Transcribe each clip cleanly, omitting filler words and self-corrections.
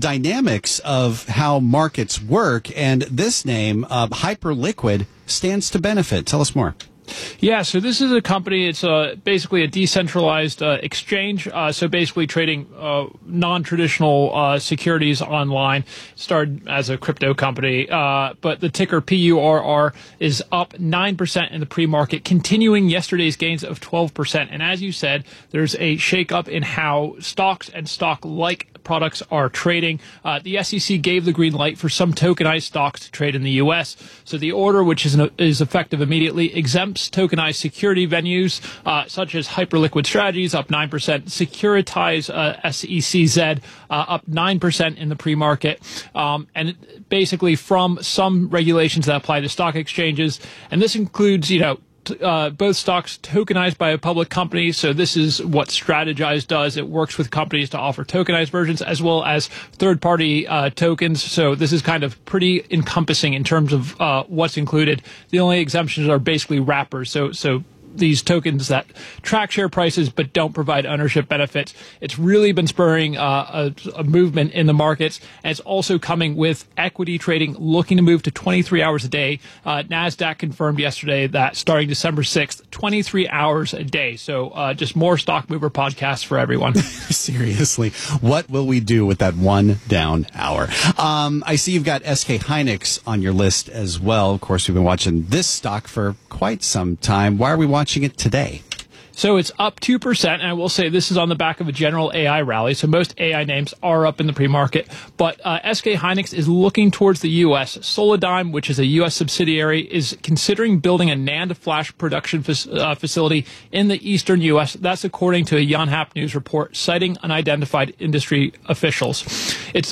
dynamics of how markets work, and this name, Hyperliquid, stands to benefit. Tell us more. Yeah, so this is a company. It's basically a decentralized exchange. So basically trading non-traditional securities online. Started as a crypto company, but the ticker PURR is up 9% in the pre-market, continuing yesterday's gains of 12%. And as you said, there's a shakeup in how stocks and stock-like products are trading. The SEC gave the green light for some tokenized stocks to trade in the U.S. So the order, which is effective immediately, exempts tokenized security venues such as Hyperliquid Strategies, up 9%, Securitize SECZ, up 9% in the pre-market, and basically from some regulations that apply to stock exchanges. And this includes, both stocks tokenized by a public company. So this is what Strategize does. It works with companies to offer tokenized versions as well as third-party tokens. So this is kind of pretty encompassing in terms of what's included. The only exemptions are basically wrappers. So these tokens that track share prices but don't provide ownership benefits. It's really been spurring a movement in the markets, and it's also coming with equity trading looking to move to 23 hours a day. NASDAQ confirmed yesterday that starting December 6th, 23 hours a day. So just more Stock Mover podcasts for everyone. Seriously, what will we do with that one down hour? I see you've got SK Hynix on your list as well. Of course, we've been watching this stock for quite some time. Why are we watching it today? So it's up 2%, and I will say this is on the back of a general AI rally. So most AI names are up in the pre-market, but SK Hynix is looking towards the U.S. Solidigm, which is a U.S. subsidiary, is considering building a NAND flash production facility in the eastern U.S. That's according to a Yonhap News report citing unidentified industry officials. It's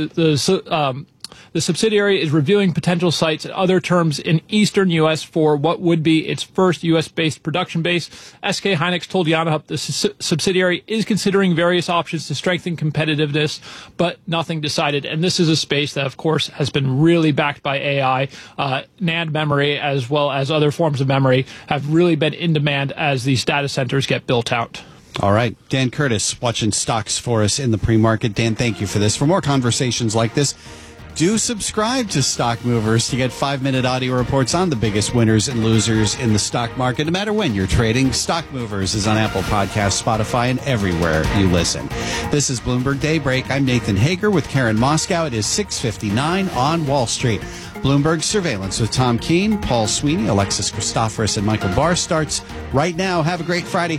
the subsidiary is reviewing potential sites and other terms in eastern U.S. for what would be its first U.S.-based production base. SK Hynix told Yonhap the subsidiary is considering various options to strengthen competitiveness, but nothing decided. And this is a space that, of course, has been really backed by AI. NAND memory, as well as other forms of memory, have really been in demand as these data centers get built out. All right. Dan Curtis watching stocks for us in the pre-market. Dan, thank you for this. For more conversations like this, do subscribe to Stock Movers to get 5-minute audio reports on the biggest winners and losers in the stock market. No matter when you're trading, Stock Movers is on Apple Podcasts, Spotify, and everywhere you listen. This is Bloomberg Daybreak. I'm Nathan Hager with Karen Moscow. It is 6:59 on Wall Street. Bloomberg Surveillance with Tom Keene, Paul Sweeney, Alexis Christoforous, and Michael Barr starts right now. Have a great Friday.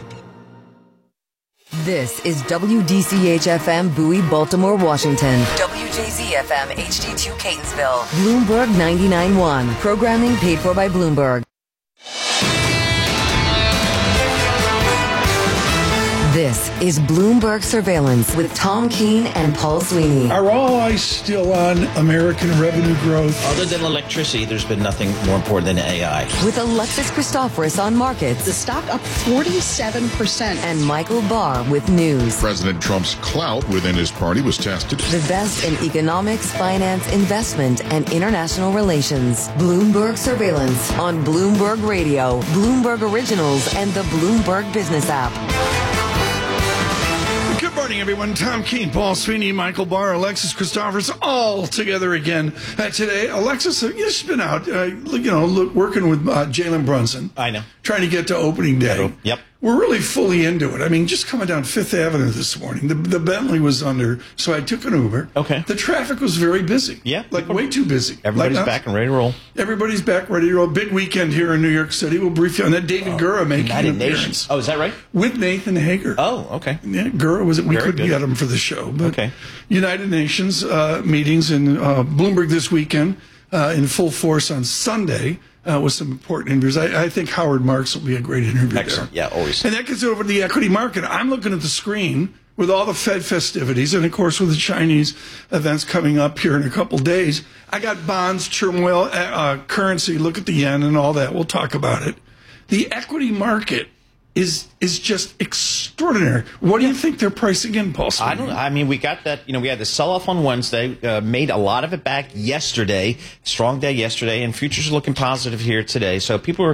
This is WDCH-FM Bowie, Baltimore, Washington. WJZ-FM HD2 Catonsville. Bloomberg 99.1. Programming paid for by Bloomberg. This is Bloomberg Surveillance with Tom Keene and Paul Sweeney. Are all eyes still on American revenue growth? Other than electricity, there's been nothing more important than AI. With Alexis Christoforous on markets. The stock up 47%. And Michael Barr with news. President Trump's clout within his party was tested. The best in economics, finance, investment, and international relations. Bloomberg Surveillance on Bloomberg Radio, Bloomberg Originals, and the Bloomberg Business app. Good morning, everyone. Tom Keene, Paul Sweeney, Michael Barr, Alexis Christoforous, all together again today. Alexis, you've been out, working with Jalen Brunson. I know. Trying to get to opening day. Yep. We're really fully into it. I mean, just coming down Fifth Avenue this morning, the Bentley was under, so I took an Uber. Okay. The traffic was very busy. Yeah. Like way too busy. Everybody's back and ready to roll. Everybody's back ready to roll. Big weekend here in New York City. We'll brief you on that. David Gura making an United appearance. Nations. Oh, is that right? With Nathan Hager. Oh, okay. Yeah, Gura was it? We Very couldn't good. get him for the show. But Okay. United Nations meetings in Bloomberg this weekend in full force on Sunday. With some important interviews. I think Howard Marks will be a great interview. Excellent. there. Yeah, always. And that gets over to the equity market. I'm looking at the screen with all the Fed festivities, and of course with the Chinese events coming up here in a couple days. I got bonds, turmoil, currency, look at the yen and all that. We'll talk about it. The equity market is just extraordinary. What do you think they're pricing in, Paul? I mean, we got that, we had the sell-off on Wednesday, made a lot of it back yesterday, strong day yesterday, and futures are looking positive here today. So people are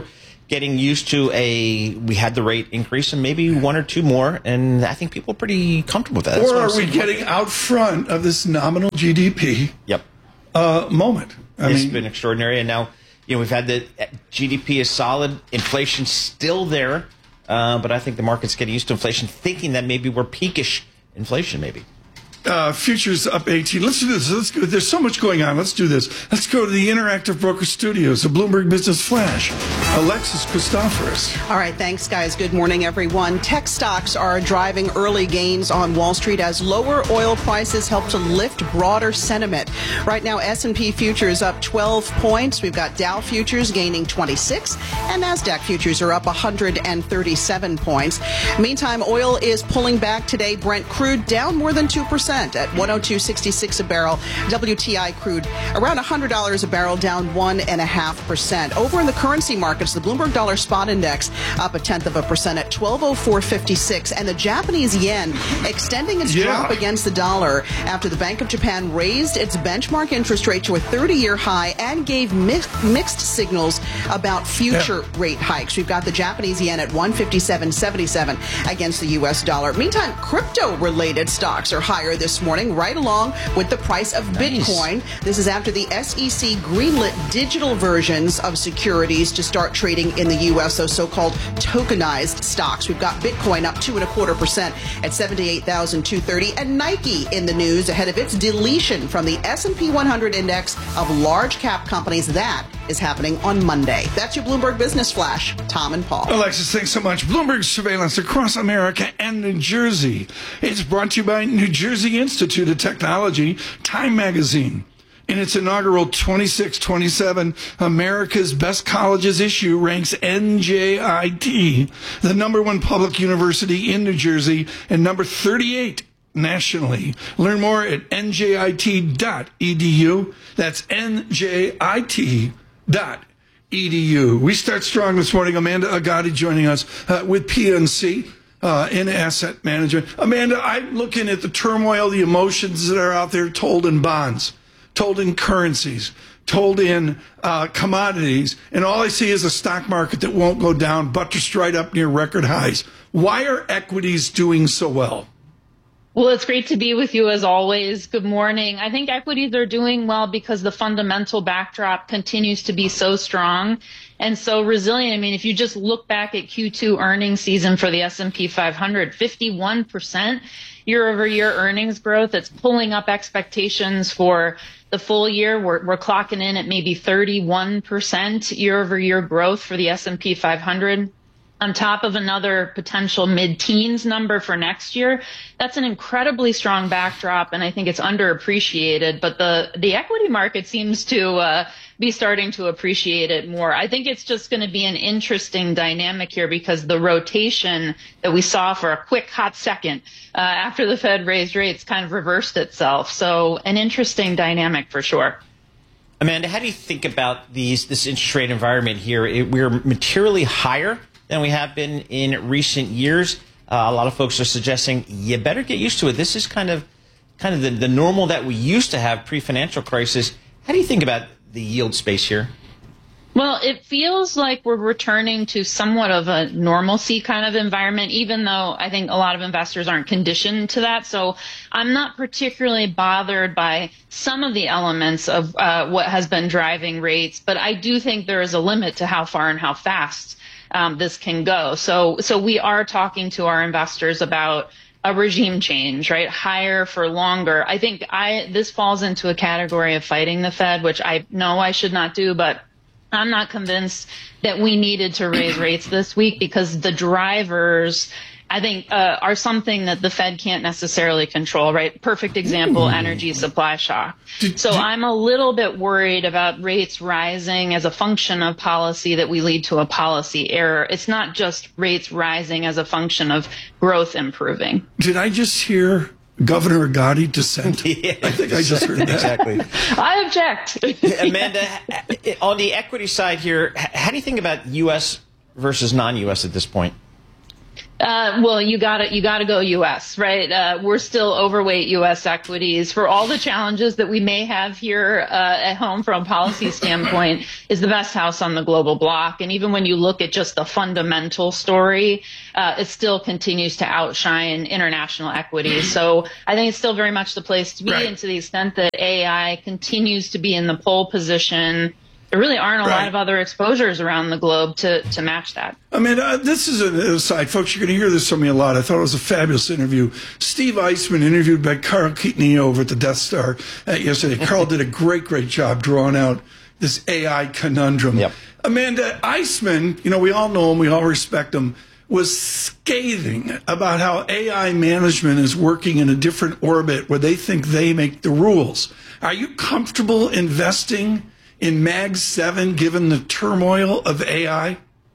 getting used to we had the rate increase and maybe one or two more, and I think people are pretty comfortable with that. Or are we getting out front of this nominal GDP moment? It's been extraordinary, and now we've had the GDP is solid, inflation's still there, but I think the market's getting used to inflation, thinking that maybe we're peakish inflation, maybe. Futures up 18. Let's do this. Let's go. There's so much going on. Let's do this. Let's go to the Interactive Broker Studios, the Bloomberg Business Flash. Alexis Christoforous. All right, thanks, guys. Good morning, everyone. Tech stocks are driving early gains on Wall Street as lower oil prices help to lift broader sentiment. Right now, S&P futures up 12 points. We've got Dow futures gaining 26, and NASDAQ futures are up 137 points. Meantime, oil is pulling back today. Brent crude down more than 2%. At 102.66 a barrel. WTI crude around $100 a barrel, down 1.5%. Over in the currency markets, the Bloomberg Dollar Spot Index up 0.1% at 1204.56, and the Japanese yen extending its drop against the dollar after the Bank of Japan raised its benchmark interest rate to a 30-year high and gave mixed signals about future rate hikes. We've got the Japanese yen at 157.77 against the U.S. dollar. Meantime, crypto-related stocks are higher this morning, right along with the price of Bitcoin. This is after the SEC greenlit digital versions of securities to start trading in the U.S., those so-called tokenized stocks. We've got Bitcoin up 2.25% at 78,230, and Nike in the news ahead of its deletion from the S&P 100 index of large cap companies. That is happening on Monday. That's your Bloomberg Business Flash. Tom and Paul. Alexis, thanks so much. Bloomberg surveillance across America and New Jersey. It's brought to you by New Jersey Institute of Technology. Time Magazine, in its inaugural 26-27 America's Best Colleges issue, ranks NJIT, the #1 public university in New Jersey, and number 38 nationally. Learn more at njit.edu. That's njit.edu. We start strong this morning. Amanda Agati joining us with PNC. In asset management. Amanda, I'm looking at the turmoil, the emotions that are out there told in bonds, told in currencies, told in commodities, and all I see is a stock market that won't go down, buttressed right up near record highs. Why are equities doing so well? Well, it's great to be with you as always. Good morning. I think equities are doing well because the fundamental backdrop continues to be so strong and so resilient. I mean, if you just look back at Q2 earnings season for the S&P 500, 51% year-over-year earnings growth. It's pulling up expectations for the full year. We're clocking in at maybe 31% year-over-year growth for the S&P 500. On top of another potential mid-teens number for next year. That's an incredibly strong backdrop, and I think it's underappreciated. But the equity market seems to be starting to appreciate it more. I think it's just going to be an interesting dynamic here because the rotation that we saw for a quick, hot second after the Fed raised rates kind of reversed itself. So an interesting dynamic for sure. Amanda, how do you think about this interest rate environment here? We're materially higher than we have been in recent years. A lot of folks are suggesting you better get used to it. This is kind of the normal that we used to have pre-financial crisis. How do you think about the yield space here? Well, it feels like we're returning to somewhat of a normalcy kind of environment, even though I think a lot of investors aren't conditioned to that. So I'm not particularly bothered by some of the elements of what has been driving rates, but I do think there is a limit to how far and how fast this can go. So we are talking to our investors about a regime change, right? Higher for longer. I think this falls into a category of fighting the Fed, which I know I should not do, but I'm not convinced that we needed to raise rates this week because the drivers, I think, are something that the Fed can't necessarily control, right? Perfect example, energy supply shock. So I'm a little bit worried about rates rising as a function of policy that we lead to a policy error. It's not just rates rising as a function of growth improving. Did I just hear Governor Agati dissent? Yeah, I think I just heard that. Exactly. I object. Amanda, on the equity side here, how do you think about U.S. versus non-U.S. at this point? Well, you gotta go U.S., right? We're still overweight U.S. equities. For all the challenges that we may have here at home from a policy standpoint, is the best house on the global block. And even when you look at just the fundamental story, it still continues to outshine international equities. So I think it's still very much the place to be. Right. And to the extent that AI continues to be in the pole position, there really aren't a lot of other exposures around the globe to match that. Amanda, this is an aside. Folks, you're going to hear this from me a lot. I thought it was a fabulous interview. Steve Eisman, interviewed by Carl Keatoney over at the Death Star yesterday. Carl did a great job drawing out this AI conundrum. Yep. Amanda, Eisman, we all know him, we all respect him, was scathing about how AI management is working in a different orbit where they think they make the rules. Are you comfortable investing in Mag 7 given the turmoil of AI?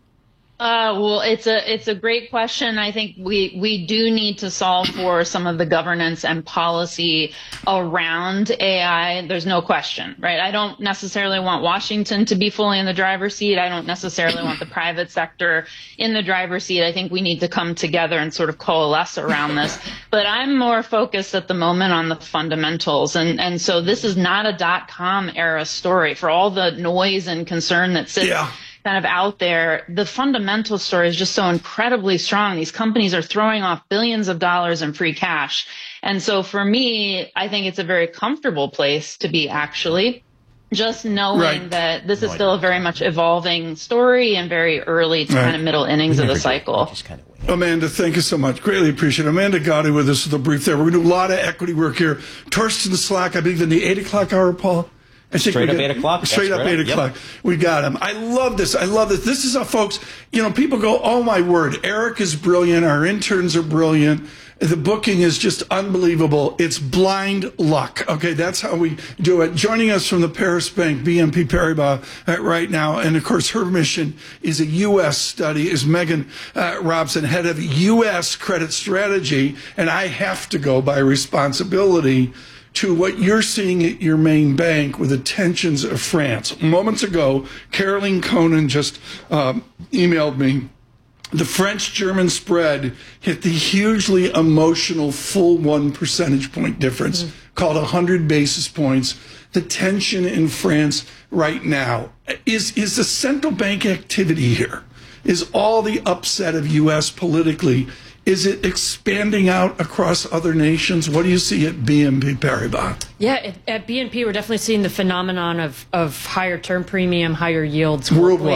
Well, it's a great question. I think we do need to solve for some of the governance and policy around AI. There's no question, right? I don't necessarily want Washington to be fully in the driver's seat. I don't necessarily want the private sector in the driver's seat. I think we need to come together and sort of coalesce around this. But I'm more focused at the moment on the fundamentals. And so this is not a .com era story. For all the noise and concern that sits kind of out there, the fundamental story is just so incredibly strong. These companies are throwing off billions of dollars in free cash. And so for me, I think it's a very comfortable place to be, actually, just knowing that this is still a very much evolving story and very early to kind of middle innings of the cycle. Amanda, thank you so much. Greatly appreciate it. Amanda Gotti with us with a brief there. We're going to do a lot of equity work here. Torsten Slack, I believe in the 8 o'clock hour, Paul. Straight up 8 o'clock. Straight up 8 o'clock. Yep. We got him. I love this. This is how, folks, people go, oh, my word, Eric is brilliant. Our interns are brilliant. The booking is just unbelievable. It's blind luck. Okay, that's how we do it. Joining us from the Paris Bank, BNP Paribas, right now, and of course her mission is a U.S. study, is Megan Robson, head of U.S. credit strategy, and I have to go by responsibility to what you're seeing at your main bank with the tensions of France. Moments ago, Caroline Conan just emailed me. The French-German spread hit the hugely emotional full 1 percentage point difference, called 100 basis points. The tension in France right now is the central bank activity here, is all the upset of U.S. politically, is it expanding out across other nations? What do you see at BNP Paribas? Yeah, at BNP, we're definitely seeing the phenomenon of higher term premium, higher yields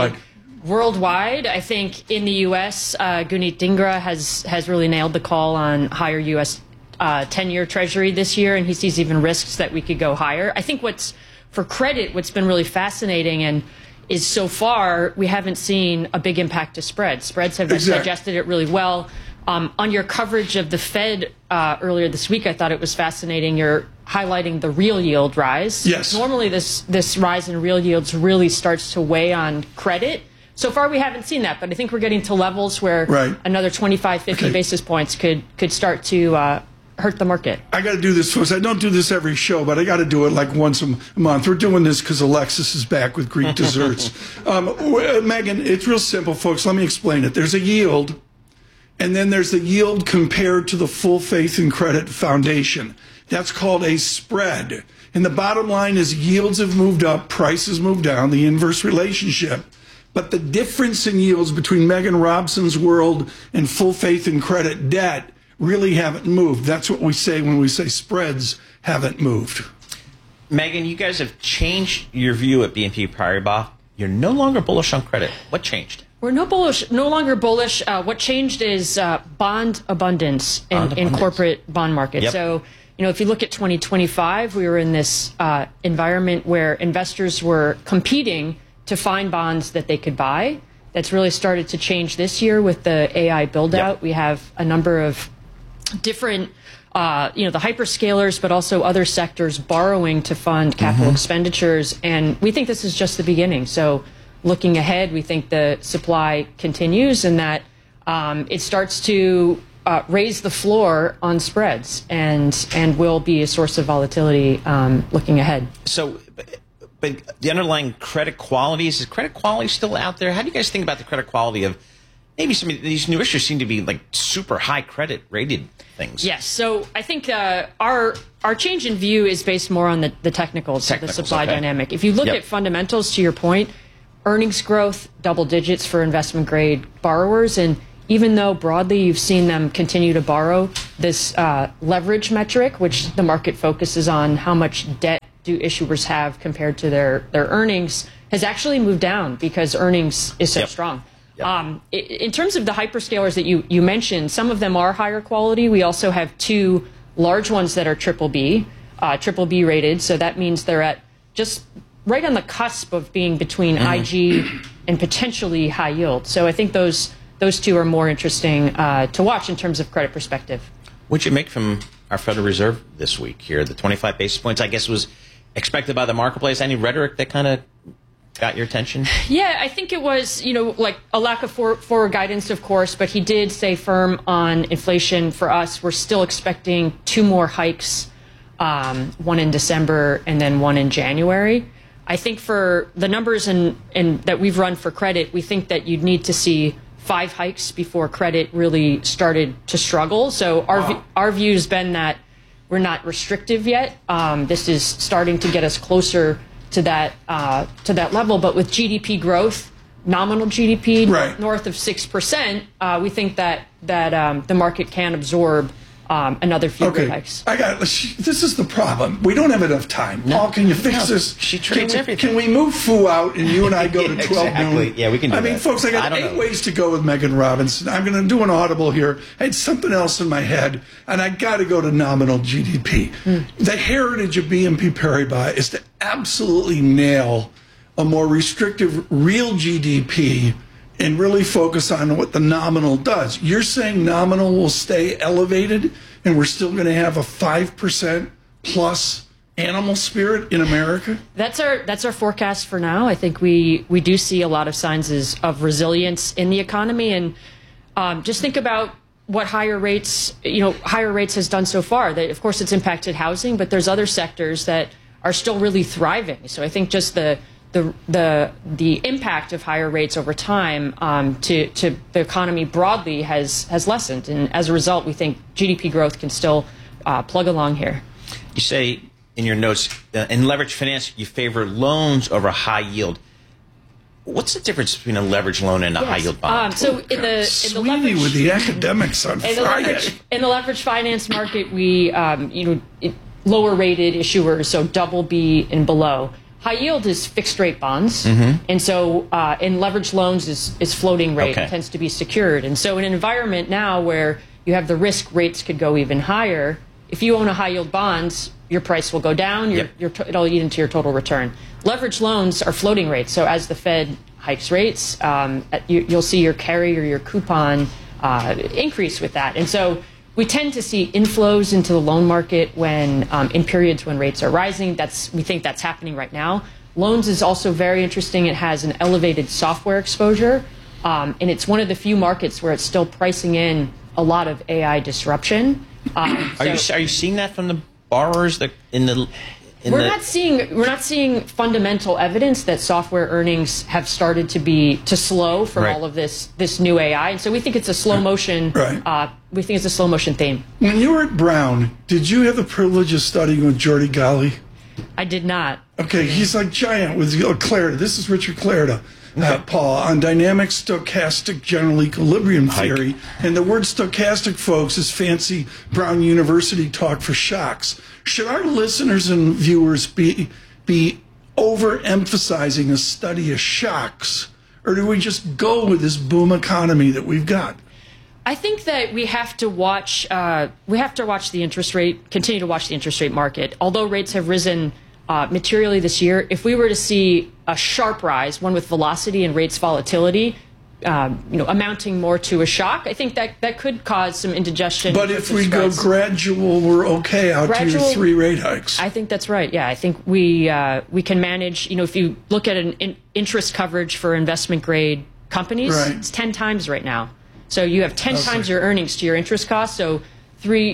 worldwide. I think in the U.S., Gunit Dhingra has really nailed the call on higher U.S. 10-year Treasury this year, and he sees even risks that we could go higher. I think what's been really fascinating and is so far we haven't seen a big impact to spreads. Spreads have digested it really well. On your coverage of the Fed earlier this week, I thought it was fascinating. You're highlighting the real yield rise. Yes. Normally, this rise in real yields really starts to weigh on credit. So far, we haven't seen that, but I think we're getting to levels where another 25, 50 basis points could start to hurt the market. I got to do this, folks. I don't do this every show, but I got to do it like once a month. We're doing this because Alexis is back with Greek desserts. Megan, it's real simple, folks. Let me explain it. There's a yield. And then there's the yield compared to the full faith and credit foundation. That's called a spread. And the bottom line is yields have moved up, prices moved down, the inverse relationship. But the difference in yields between Megan Robson's world and full faith and credit debt really haven't moved. That's what we say when we say spreads haven't moved. Megan, you guys have changed your view at BNP Paribas. You're no longer bullish on credit. What changed? We're no longer bullish. What changed is bond abundance in corporate bond markets. Yep. So, if you look at 2025, we were in this environment where investors were competing to find bonds that they could buy. That's really started to change this year with the AI build-out. Yep. We have a number of different, the hyperscalers, but also other sectors borrowing to fund capital expenditures. And we think this is just the beginning. So, looking ahead, we think the supply continues and that it starts to raise the floor on spreads and will be a source of volatility looking ahead. So, but the underlying credit quality, is credit quality still out there? How do you guys think about the credit quality of maybe some of these new issues seem to be like super high credit rated things. Yes. So I think our change in view is based more on the technicals of the supply dynamic. If you look at fundamentals, to your point, earnings growth, double digits for investment grade borrowers. And even though broadly you've seen them continue to borrow, this leverage metric, which the market focuses on, how much debt do issuers have compared to their earnings, has actually moved down because earnings is so strong. In terms of the hyperscalers that you mentioned, some of them are higher quality. We also have two large ones that are triple B rated. So that means they're at just right on the cusp of being between IG and potentially high yield. So I think those two are more interesting to watch in terms of credit perspective. What'd you make from our Federal Reserve this week here? The 25 basis points, I guess, was expected by the marketplace. Any rhetoric that kind of got your attention? Yeah, I think it was, like a lack of forward guidance, of course, but he did stay firm on inflation. For us, we're still expecting 2 more hikes, one in December and then one in January. I think for the numbers and that we've run for credit, we think that you'd need to see 5 hikes before credit really started to struggle. So our view has been that we're not restrictive yet. This is starting to get us closer to that level. But with GDP growth, nominal GDP north of 6%, we think that the market can absorb another few rate hikes. This is the problem. We don't have enough time. Paul, can you fix this? She trades everything. Can we move Fu out and you and I go to 12 noon? Yeah, we can do that. I mean, folks, I got 8 ways to go with Megan Robinson. I'm going to do an audible here. I had something else in my head, and I got to go to nominal GDP. The heritage of BNP Paribas is to absolutely nail a more restrictive real GDP and really focus on what the nominal does. You're saying nominal will stay elevated and we're still going to have a 5% plus animal spirit in America? That's our forecast for now. I think we do see a lot of signs of resilience in the economy. And just think about what higher rates has done so far. Of course, it's impacted housing, but there's other sectors that are still really thriving. So I think just the impact of higher rates over time to the economy broadly has lessened, and as a result, we think GDP growth can still plug along here. You say in your notes in leveraged finance you favor loans over high yield. What's the difference between a leveraged loan and a high yield bond? So in the leverage, with the academics on Friday. In the leveraged finance market, we lower rated issuers, so double B and below. High yield is fixed rate bonds, and so in leveraged loans is floating rate. It tends to be secured. And so in an environment now where you have the risk rates could go even higher, if you own a high yield bonds, your price will go down. It'll eat into your total return. Leveraged loans are floating rates, so as the Fed hikes rates, you'll see your carry or your coupon increase with that. And so we tend to see inflows into the loan market when in periods when rates are rising. We think that's happening right now. Loans is also very interesting. It has an elevated software exposure, and it's one of the few markets where it's still pricing in a lot of AI disruption. Are you seeing that from the borrowers We're not seeing fundamental evidence that software earnings have started to slow from all of this new AI, and so we think it's a slow motion. We think it's a slow motion theme. When you were at Brown, did you have the privilege of studying with Jordi Gali? I did not. Okay, he's like giant with Clarida. This is Richard Clarida, Paul, on dynamic stochastic general equilibrium theory. And the word stochastic, folks, is fancy Brown University talk for shocks. Should our listeners and viewers be overemphasizing a study of shocks, or do we just go with this boom economy that we've got? I think that we have to watch. The interest rate. Continue to watch the interest rate market. Although rates have risen materially this year, if we were to see a sharp rise, one with velocity and rates volatility, amounting more to a shock, I think that could cause some indigestion. But if we go gradual, we're okay out to your 3 rate hikes. I think that's right. Yeah, I think we can manage. If you look at an interest coverage for investment grade companies, it's 10 times right now. So you have 10 times your earnings to your interest costs. So three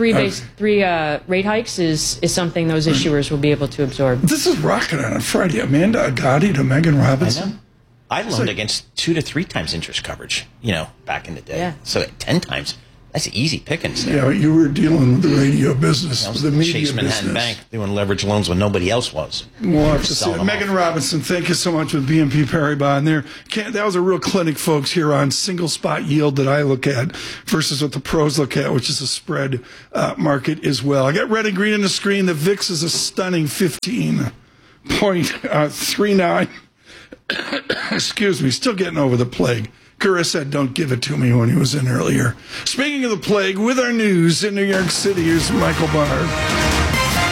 rate hikes is something those issuers will be able to absorb. This is rocking on a Friday. Amanda Agati to Megan Robinson. I loaned against 2 to 3 times interest coverage, back in the day. Yeah. So at 10 times, that's easy pickings there. Yeah, you were dealing with the radio business, the media Chase Manhattan business. Bank doing leverage loans when nobody else was. We'll have to see Selling it. them Megan off. Robinson, thank you so much with BNP Paribas. And that was a real clinic, folks, here on single spot yield that I look at versus what the pros look at, which is a spread market as well. I got red and green on the screen. The VIX is a stunning 15.39. Excuse me, still getting over the plague. Chris said, don't give it to me when he was in earlier. Speaking of the plague, with our news in New York City, here's Michael Barr.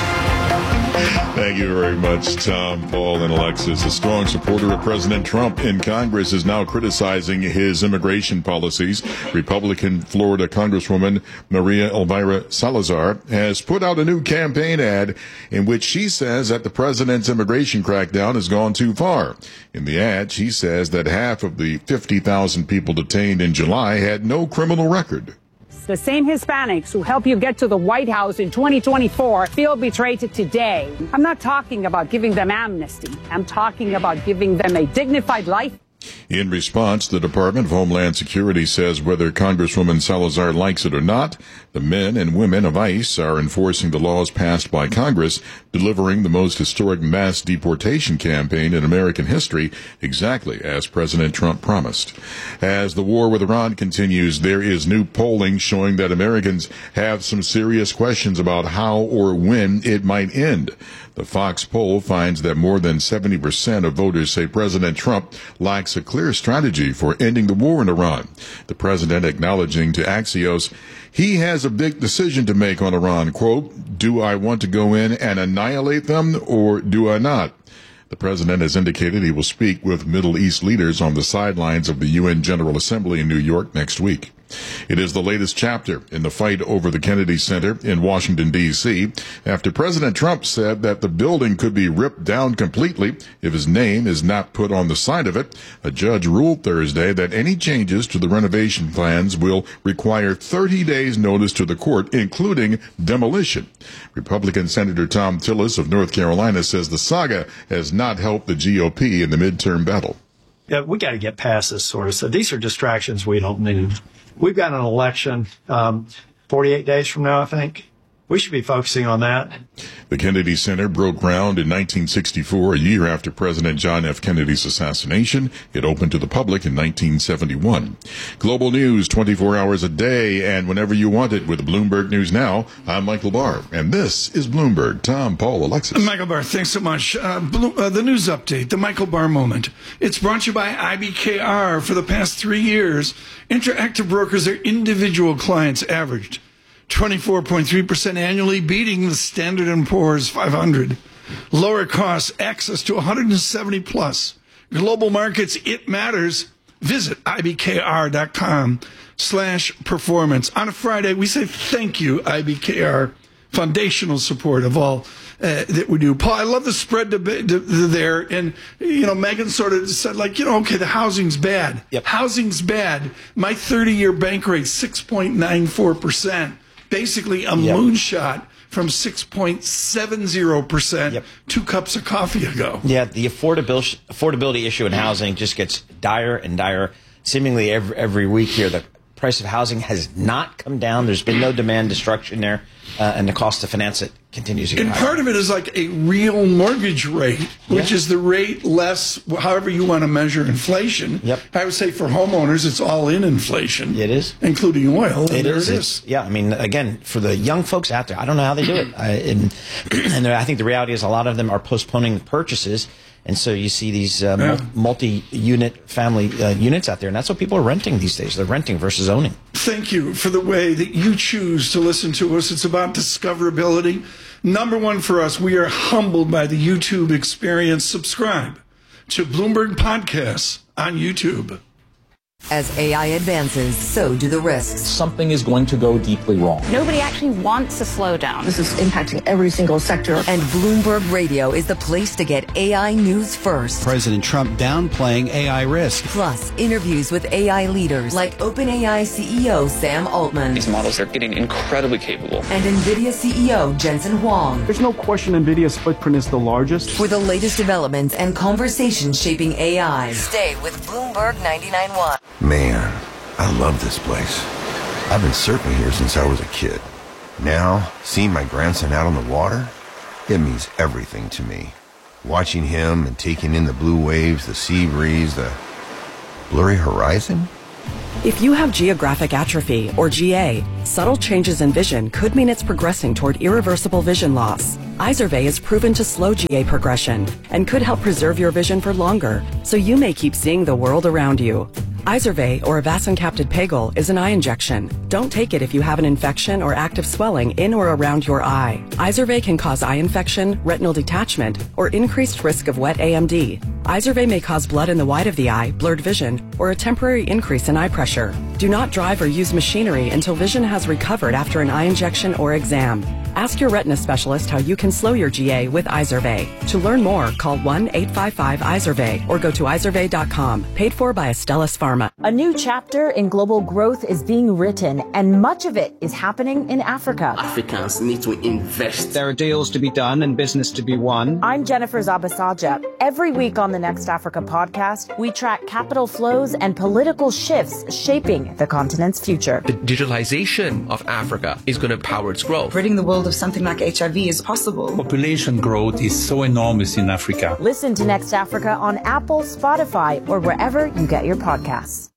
Thank you very much, Tom, Paul, and Alexis. A strong supporter of President Trump in Congress is now criticizing his immigration policies. Republican Florida Congresswoman Maria Elvira Salazar has put out a new campaign ad in which she says that the president's immigration crackdown has gone too far. In the ad, she says that half of the 50,000 people detained in July had no criminal record. The same Hispanics who help you get to the White House in 2024 feel betrayed today. I'm not talking about giving them amnesty. I'm talking about giving them a dignified life. In response, the Department of Homeland Security says whether Congresswoman Salazar likes it or not, the men and women of ICE are enforcing the laws passed by Congress, delivering the most historic mass deportation campaign in American history, exactly as President Trump promised. As the war with Iran continues, there is new polling showing that Americans have some serious questions about how or when it might end. The Fox poll finds that more than 70% of voters say President Trump lacks a clear strategy for ending the war in Iran. The president acknowledging to Axios, he has a big decision to make on Iran. Quote, do I want to go in and annihilate them or do I not? The president has indicated he will speak with Middle East leaders on the sidelines of the UN General Assembly in New York next week. It is the latest chapter in the fight over the Kennedy Center in Washington, D.C., after President Trump said that the building could be ripped down completely if his name is not put on the side of it. A judge ruled Thursday that any changes to the renovation plans will require 30 days' notice to the court, including demolition. Republican Senator Tom Tillis of North Carolina says the saga has not helped the GOP in the midterm battle. Yeah, we got to get past this sort of stuff. These are distractions we don't need. We've got an election 48 days from now, I think. We should be focusing on that. The Kennedy Center broke ground in 1964, a year after President John F. Kennedy's assassination. It opened to the public in 1971. Global news 24 hours a day and whenever you want it with Bloomberg News Now. I'm Michael Barr, and this is Bloomberg. Tom, Paul, Alexis. Michael Barr, thanks so much. The news update, the Michael Barr moment. It's brought to you by IBKR. For the past 3 years, Interactive Brokers, their individual clients averaged 24.3% annually, beating the Standard & Poor's 500. Lower costs, access to 170 plus global markets. It matters. Visit ibkr.com/performance. On a Friday, we say thank you, IBKR, foundational support of all that we do. Paul, I love the spread there. And, Megan sort of said, okay, the housing's bad. Yep. Housing's bad. My 30-year bank rate, 6.94%. Basically a moonshot from 6.70% 2 cups of coffee ago. Yeah, the affordability issue in housing just gets dire and dire. Seemingly every week here, the price of housing has not come down. There's been no demand destruction there, and the cost to finance it continues to get higher. Part of it is like a real mortgage rate, which is the rate less, however you want to measure inflation. Yep. I would say for homeowners, it's all in inflation. It is. Including oil. It is. Yeah, I mean, again, for the young folks out there, I don't know how they do it. And I think the reality is a lot of them are postponing purchases. And so you see these multi-unit family units out there, and that's what people are renting these days. They're renting versus owning. Thank you for the way that you choose to listen to us. It's about discoverability. Number one for us, we are humbled by the YouTube experience. Subscribe to Bloomberg Podcasts on YouTube. As AI advances, so do the risks. Something is going to go deeply wrong. Nobody actually wants to slow down. This is impacting every single sector. And Bloomberg Radio is the place to get AI news first. President Trump downplaying AI risk. Plus, interviews with AI leaders like OpenAI CEO Sam Altman. These models are getting incredibly capable. And NVIDIA CEO Jensen Huang. There's no question NVIDIA's footprint is the largest. For the latest developments and conversations shaping AI, stay with Bloomberg 99.1. Man, I love this place. I've been surfing here since I was a kid. Now, seeing my grandson out on the water, it means everything to me. Watching him and taking in the blue waves, the sea breeze, the blurry horizon. If you have geographic atrophy, or GA, subtle changes in vision could mean it's progressing toward irreversible vision loss. Izervay is proven to slow GA progression and could help preserve your vision for longer, so you may keep seeing the world around you. Izervay, or avacincaptad pegol, is an eye injection. Don't take it if you have an infection or active swelling in or around your eye. Izervay can cause eye infection, retinal detachment, or increased risk of wet AMD. Izervay may cause blood in the white of the eye, blurred vision, or a temporary increase in eye pressure. Do not drive or use machinery until vision has recovered after an eye injection or exam. Ask your retina specialist how you can slow your GA with Izervay. To learn more, call 1-855-IZERVAY or go to izervay.com. Paid for by Astellas Pharma. A new chapter in global growth is being written, and much of it is happening in Africa. Africans need to invest. There are deals to be done and business to be won. I'm Jennifer Zabasaja. Every week on the Next Africa podcast, we track capital flows and political shifts shaping the continent's future. The digitalization of Africa is going to power its growth. Ridding the world of something like HIV is possible. Population growth is so enormous in Africa. Listen to Next Africa on Apple, Spotify, or wherever you get your podcasts.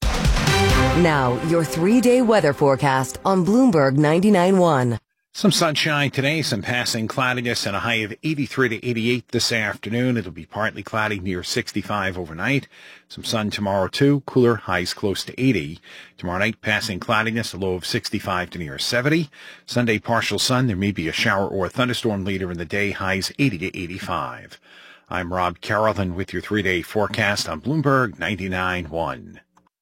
Now, your 3-day weather forecast on Bloomberg 99.1. Some sunshine today, some passing cloudiness, and a high of 83 to 88 this afternoon. It'll be partly cloudy, near 65 overnight. Some sun tomorrow, too. Cooler, highs close to 80. Tomorrow night, passing cloudiness, a low of 65 to near 70. Sunday, partial sun. There may be a shower or a thunderstorm later in the day, highs 80 to 85. I'm Rob Carrollton with your 3-day forecast on Bloomberg 99.1.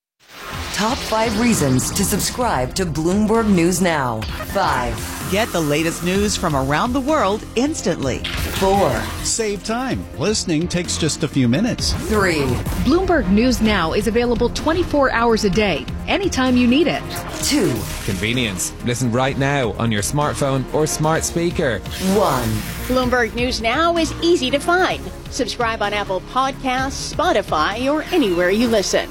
Top 5 reasons to subscribe to Bloomberg News Now. 5. Get the latest news from around the world instantly. 4. Save time. Listening takes just a few minutes. 3. Bloomberg News Now is available 24 hours a day, anytime you need it. 2. Convenience. Listen right now on your smartphone or smart speaker. 1. Bloomberg News Now is easy to find. Subscribe on Apple Podcasts, Spotify, or anywhere you listen.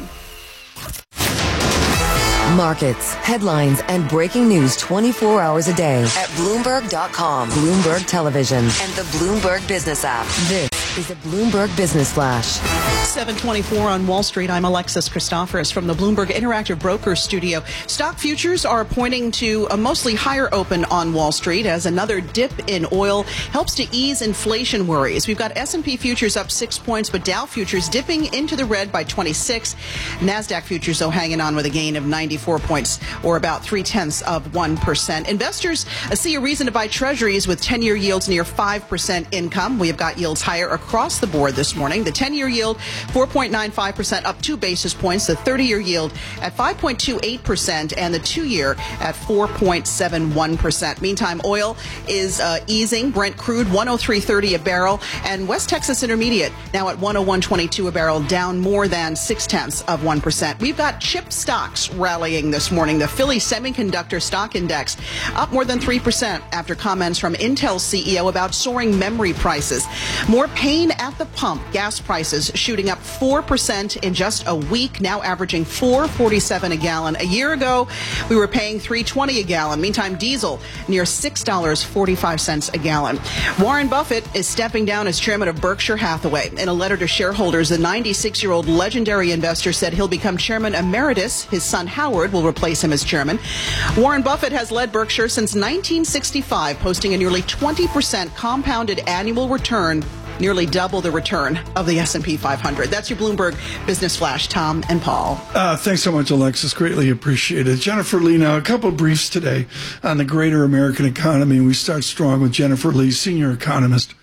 Markets, headlines, and breaking news 24 hours a day at Bloomberg.com, Bloomberg Television, and the Bloomberg Business app. This is a Bloomberg Business Flash. 7:24 on Wall Street. I'm Alexis Christoforous from the Bloomberg Interactive Brokers Studio. Stock futures are pointing to a mostly higher open on Wall Street as another dip in oil helps to ease inflation worries. We've got S&P futures up 6 points, but Dow futures dipping into the red by 26. NASDAQ futures, though, hanging on with a gain of 94 points, or about 0.3%. Investors see a reason to buy treasuries with 10-year yields near 5% income. We have got yields higher across the board this morning. The 10-year yield 4.95%, up 2 basis points. The 30-year yield at 5.28%, and the 2-year at 4.71%. Meantime, oil is easing. Brent crude 103.30 a barrel, and West Texas Intermediate now at 101.22 a barrel, down more than 0.6%. We've got chip stocks rallying this morning. The Philly Semiconductor Stock Index up more than 3% after comments from Intel's CEO about soaring memory prices. More pain at the pump. Gas prices shooting up 4% in just a week, now averaging $4.47 a gallon. A year ago, we were paying $3.20 a gallon. Meantime, diesel near $6.45 a gallon. Warren Buffett is stepping down as chairman of Berkshire Hathaway. In a letter to shareholders, the 96-year-old legendary investor said he'll become chairman emeritus. His son Howard will replace him as chairman. Warren Buffett has led Berkshire since 1965, posting a nearly 20% compounded annual return, nearly double the return of the S&P 500. That's your Bloomberg Business Flash. Tom and Paul. Thanks so much, Alexis. Greatly appreciated. Jennifer Lee, now a couple of briefs today on the greater American economy. We start strong with Jennifer Lee, senior economist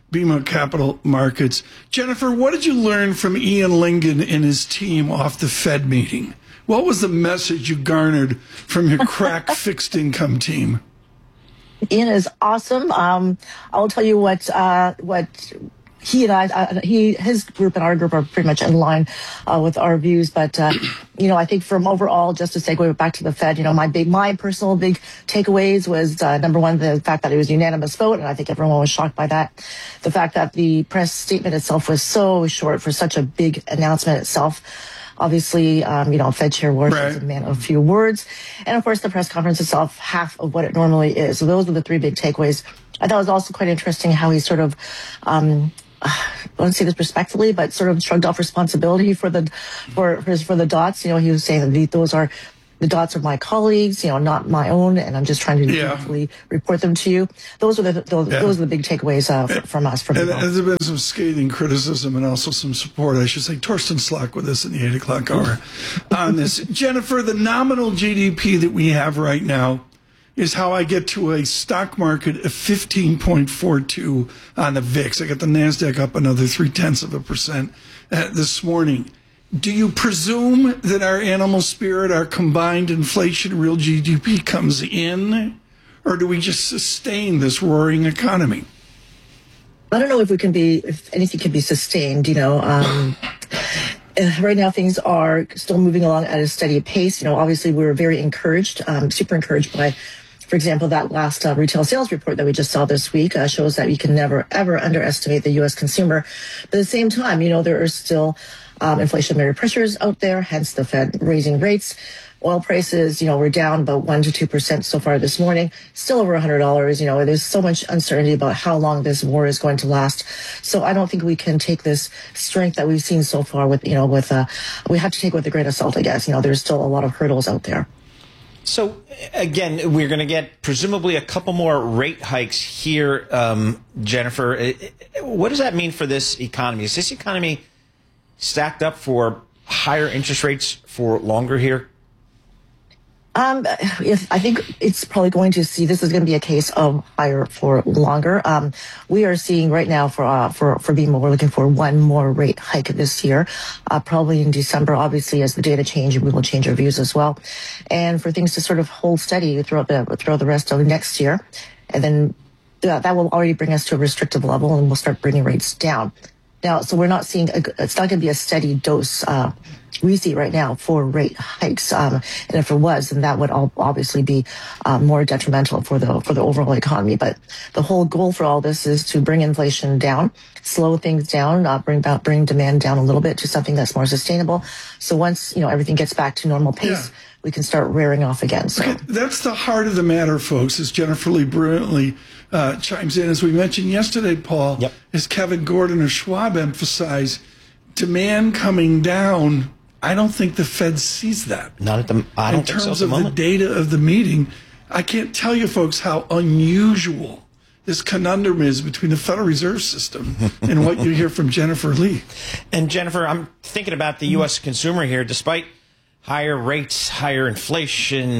BMO Capital Markets. Jennifer, what did you learn from Ian Lingen and his team off the Fed meeting? What was the message you garnered from your crack fixed income team? Ian is awesome. I'll tell you what he and I, his group and our group are pretty much in line with our views. But I think from overall, just to segue back to the Fed, my personal big takeaways was number one, the fact that it was a unanimous vote, and I think everyone was shocked by that. The fact that the press statement itself was so short for such a big announcement itself. Obviously, Fed Chair Warsh is a man of few words. And of course, the press conference itself, half of what it normally is. So those were the three big takeaways. I thought it was also quite interesting how he sort of, I don't say this respectfully, but sort of shrugged off responsibility for the dots. He was saying that the dots are my colleagues, not my own, and I'm just trying to dutifully report them to you. Those are the big takeaways from us. And there's been some scathing criticism and also some support, I should say. Torsten Slok with us in the 8 o'clock hour on this. Jennifer, the nominal GDP that we have right now is how I get to a stock market of 15.42 on the VIX. I got the NASDAQ up another 0.3% this morning. Do you presume that our animal spirit, our combined inflation, real GDP comes in, or do we just sustain this roaring economy? I don't know if anything can be sustained. Right now things are still moving along at a steady pace. Obviously we were very encouraged, super encouraged by, for example, that last retail sales report that we just saw this week shows that you can never, ever underestimate the U.S. consumer. But at the same time, there are still inflationary pressures out there, hence the Fed raising rates. Oil prices, we're down about 1% to 2% so far this morning, still over $100. There's so much uncertainty about how long this war is going to last. So I don't think we can take this strength that we've seen so far we have to take it with a grain of salt, I guess. There's still a lot of hurdles out there. So, again, we're going to get presumably a couple more rate hikes here, Jennifer. What does that mean for this economy? Is this economy stacked up for higher interest rates for longer here? I think it's probably going to see, this is going to be a case of higher for longer. We are seeing right now for BMO, we're looking for one more rate hike this year, probably in December. Obviously, as the data change, we will change our views as well. And for things to sort of hold steady throughout the rest of next year. And then that will already bring us to a restrictive level, and we'll start bringing rates down. Now, so we're not seeing, it's not going to be a steady dose we see right now for rate hikes. And if it was, then that would obviously be more detrimental for the overall economy. But the whole goal for all this is to bring inflation down, slow things down, bring demand down a little bit to something that's more sustainable. So once, everything gets back to normal pace, we can start rearing off again. So that's the heart of the matter, folks, as Jennifer Lee brilliantly chimes in. As we mentioned yesterday, Paul, as Kevin Gordon or Schwab emphasized, demand coming down. I don't think the Fed sees that. Not at the I don't think so at the moment. In terms of the data of the meeting, I can't tell you, folks, how unusual this conundrum is between the Federal Reserve System and what you hear from Jennifer Lee. And Jennifer, I'm thinking about the U.S. consumer here. Despite higher rates, higher inflation,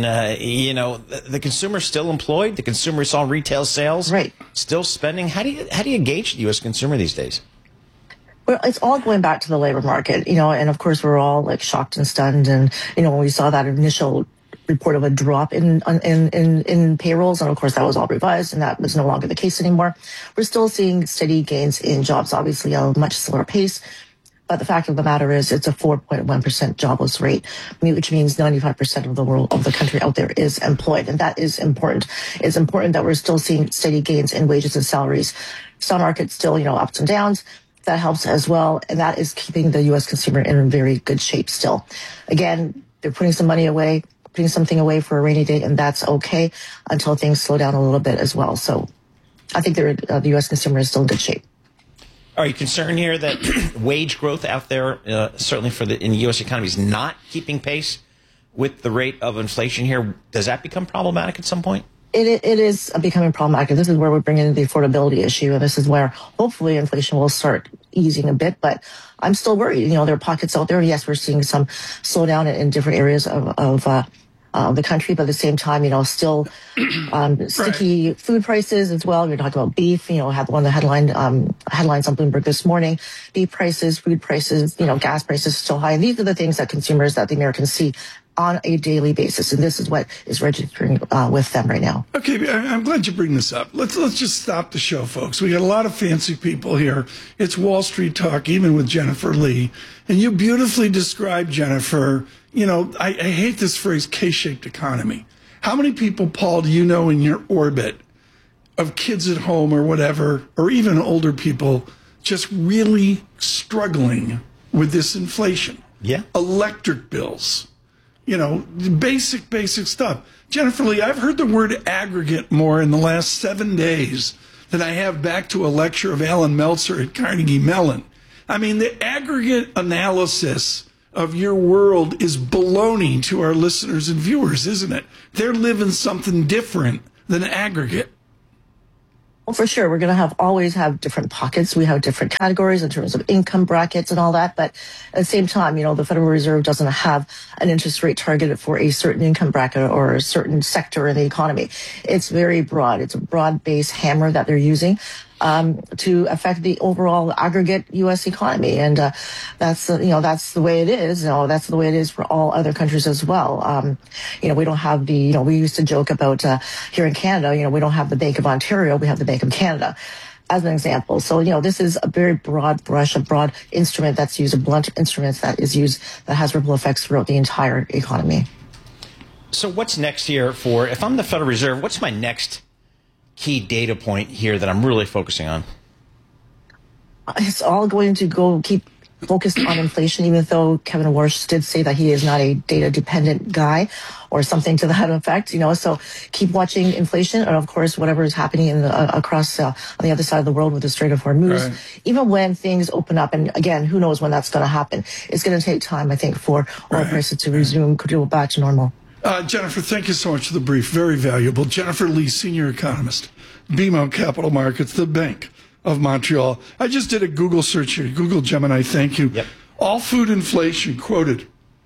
the consumer's still employed. The consumer saw retail sales, still spending. How do you gauge the U.S. consumer these days? Well, it's all going back to the labor market, and of course we're all shocked and stunned. And, when we saw that initial report of a drop in payrolls, and of course that was all revised and that was no longer the case anymore. We're still seeing steady gains in jobs, obviously at a much slower pace. But the fact of the matter is it's a 4.1% jobless rate, which means 95% of the country out there is employed. And that is important. It's important that we're still seeing steady gains in wages and salaries. Stock market still, ups and downs. That helps as well, and that is keeping the U.S. consumer in very good shape still. Again, they're putting some money away, putting something away for a rainy day, and that's okay until things slow down a little bit as well. So I think the U.S. consumer is still in good shape. Are you concerned here that wage growth out there, certainly in the U.S. economy, is not keeping pace with the rate of inflation here? Does that become problematic at some point? It is becoming problematic. This is where we bring in the affordability issue, and this is where hopefully inflation will start easing a bit. But I'm still worried. There are pockets out there. Yes, we're seeing some slowdown in different areas of the country, but at the same time, still sticky food prices as well. We're talking about beef, had one of the headlines on Bloomberg this morning. Beef prices, food prices, gas prices still high. And these are the things that the Americans see on a daily basis, and this is what is registering with them right now. Okay, I'm glad you bring this up. Let's just stop the show, folks. We got a lot of fancy people here. It's Wall Street Talk, even with Jennifer Lee, and you beautifully described, Jennifer. I hate this phrase, K-shaped economy. How many people, Paul, do you know in your orbit of kids at home or whatever, or even older people, just really struggling with this inflation? Yeah, electric bills. Basic stuff. Jennifer Lee, I've heard the word aggregate more in the last 7 days than I have back to a lecture of Alan Meltzer at Carnegie Mellon. I mean, the aggregate analysis of your world is baloney to our listeners and viewers, isn't it? They're living something different than aggregate. Well, for sure, we're going to always have different pockets. We have different categories in terms of income brackets and all that. But at the same time, the Federal Reserve doesn't have an interest rate targeted for a certain income bracket or a certain sector in the economy. It's very broad. It's a broad-based hammer that they're using to affect the overall aggregate U.S. economy. And that's the way it is. That's the way it is for all other countries as well. We don't have we used to joke about here in Canada, we don't have the Bank of Ontario, we have the Bank of Canada as an example. So, this is a very broad brush, a broad instrument that's used, a blunt instrument that has ripple effects throughout the entire economy. So what's next here if I'm the Federal Reserve, what's my next key data point here that I'm really focusing on? It's all going to keep focused on inflation, even though Kevin Warsh did say that he is not a data dependent guy or something to that effect, so keep watching inflation and of course whatever is happening across on the other side of the world with the Strait of Hormuz. Right. Even when things open up, and again, who knows when that's going to happen. It's going to take time, I think, for oil prices to go back to normal. Jennifer, thank you so much for the brief. Very valuable. Jennifer Lee, senior economist, BMO Capital Markets, the Bank of Montreal. I just did a Google search here. Google Gemini, thank you. Yep. All food inflation quoted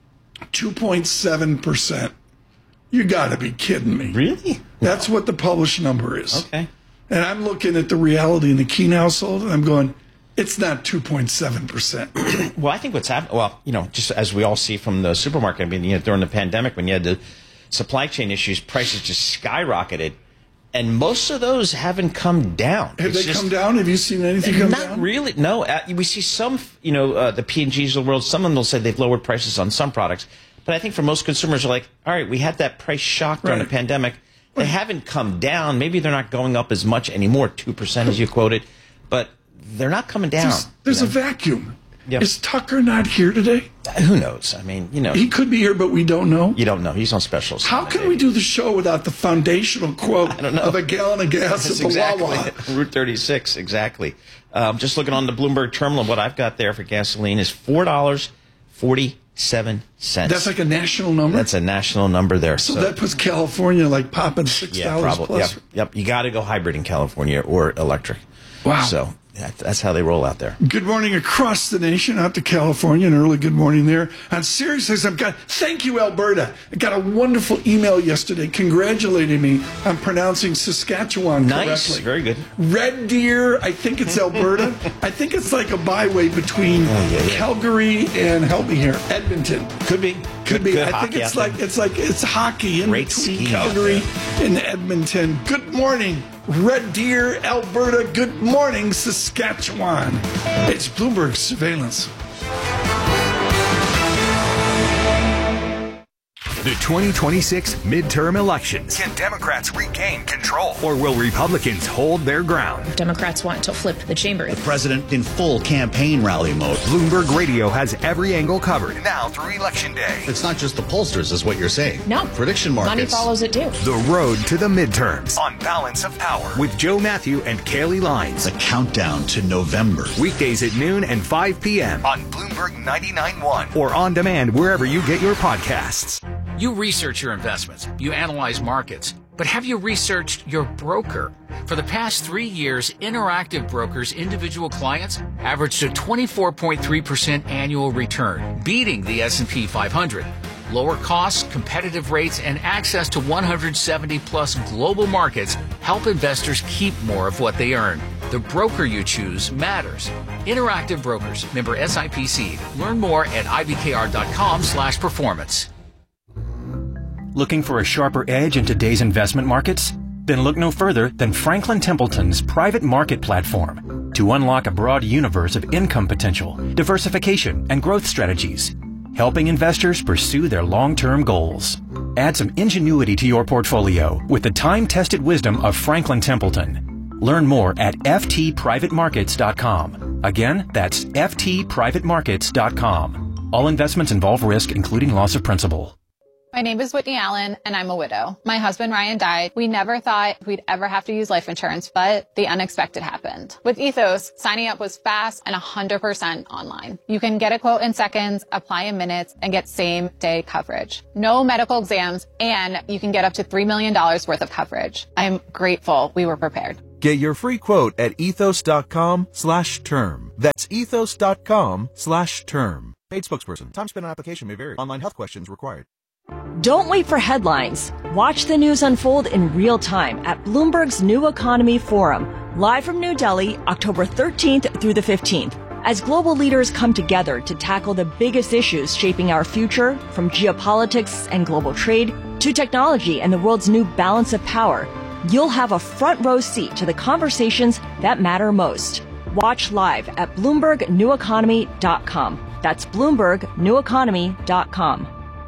2.7%. You got to be kidding me. Really? That's what the published number is. Okay. And I'm looking at the reality in the Keene household, and I'm going, it's not 2.7%. Well, I think what's happening, just as we all see from the supermarket, during the pandemic when you had the supply chain issues, prices just skyrocketed. And most of those haven't come down. Have they come down? Have you seen anything come down? Not really. No. We see some, the P&Gs of the world, some of them will say they've lowered prices on some products. But I think for most consumers are like, all right, we had that price shock during the pandemic. They haven't come down. Maybe they're not going up as much anymore, 2% as you quoted. But they're not coming down. There's a vacuum. Yep. Is Tucker not here today? Who knows? I mean, He could be here, but we don't know. You don't know. He's on specials. How can we do the show without the foundational quote of a gallon of gas at the Wawa? Route 36, exactly. Just looking on the Bloomberg terminal, what I've got there for gasoline is $4.47. That's like a national number? That's a national number there. So that puts California popping $6 plus? Yep. You got to go hybrid in California or electric. Wow. So that's how they roll out there. Good morning across the nation, out to California, an early good morning there. On Sirius XM, thank you, Alberta. I got a wonderful email yesterday congratulating me on pronouncing Saskatchewan correctly. Very good. Red Deer, I think it's Alberta. I think it's like a byway between Calgary and, help me here, Edmonton. Could be. Could be. I think it's hockey in between Calgary and Edmonton. Good morning, Red Deer, Alberta. Good morning, Saskatchewan. It's Bloomberg Surveillance. The 2026 midterm elections. Can Democrats regain control? Or will Republicans hold their ground? Democrats want to flip the chamber. The president in full campaign rally mode. Bloomberg Radio has every angle covered now through Election Day. It's not just the pollsters, is what you're saying. No. Prediction markets. Money follows it too. The road to the midterms on Balance of Power with Joe Matthew and Kaylee Lines. The countdown to November. Weekdays at noon and 5 p.m. on Bloomberg 99.1 or on demand wherever you get your podcasts. You research your investments, you analyze markets, but have you researched your broker? For the past 3 years, Interactive Brokers' individual clients averaged a 24.3% annual return, beating the S&P 500. Lower costs, competitive rates, and access to 170-plus global markets help investors keep more of what they earn. The broker you choose matters. Interactive Brokers, member SIPC. Learn more at ibkr.com/performance. Looking for a sharper edge in today's investment markets? Then look no further than Franklin Templeton's private market platform to unlock a broad universe of income potential, diversification, and growth strategies, helping investors pursue their long-term goals. Add some ingenuity to your portfolio with the time-tested wisdom of Franklin Templeton. Learn more at ftprivatemarkets.com. Again, that's ftprivatemarkets.com. All investments involve risk, including loss of principal. My name is Whitney Allen, and I'm a widow. My husband, Ryan, died. We never thought we'd ever have to use life insurance, but the unexpected happened. With Ethos, signing up was fast and 100% online. You can get a quote in seconds, apply in minutes, and get same-day coverage. No medical exams, and you can get up to $3 million worth of coverage. I'm grateful we were prepared. Get your free quote at ethos.com/term. That's ethos.com/term. Paid spokesperson. Time spent on application may vary. Online health questions required. Don't wait for headlines. Watch the news unfold in real time at Bloomberg's New Economy Forum, live from New Delhi, October 13th through the 15th. As global leaders come together to tackle the biggest issues shaping our future, from geopolitics and global trade to technology and the world's new balance of power, you'll have a front row seat to the conversations that matter most. Watch live at BloombergNewEconomy.com. That's BloombergNewEconomy.com.